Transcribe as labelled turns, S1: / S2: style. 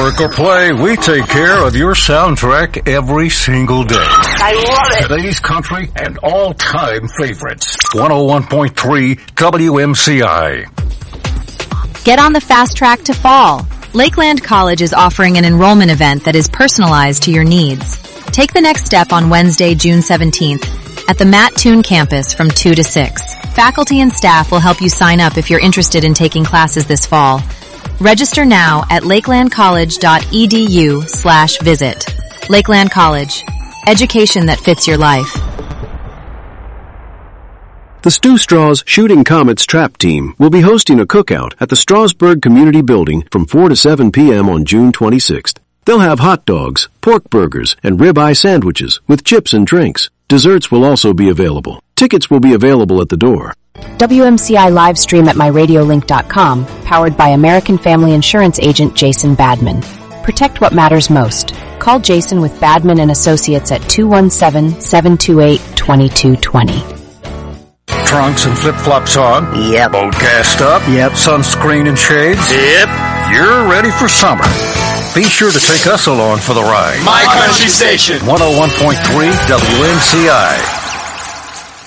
S1: Work or play, we take care of your soundtrack every single day.
S2: I love it.
S1: Today's country and all-time favorites. 101.3 WMCI.
S3: Get on the fast track to fall. Lakeland College is offering an enrollment event that is personalized to your needs. Take the next step on Wednesday, June 17th at the Matt Toon campus from 2 to 6. Faculty and staff will help you sign up if you're interested in taking classes this fall. Register now at lakelandcollege.edu/visit. Lakeland College. Education that fits your life.
S4: The Stu Straws Shooting Comets Trap Team will be hosting a cookout at the Strasburg Community Building from 4 to 7 p.m. on June 26th. They'll have hot dogs, pork burgers, and ribeye sandwiches with chips and drinks. Desserts will also be available. Tickets will be available at the door.
S5: WMCI live stream at myradiolink.com, powered by American Family Insurance agent Jason Badman. Protect what matters most. Call Jason with Badman and Associates at 217-728-2220.
S1: Trunks and flip-flops on?
S2: Yep.
S1: Boat gassed up?
S2: Yep.
S1: Sunscreen and shades?
S2: Yep.
S1: You're ready for summer. Be sure to take us along for the ride.
S2: My Country Station.
S1: 101.3 WMCI.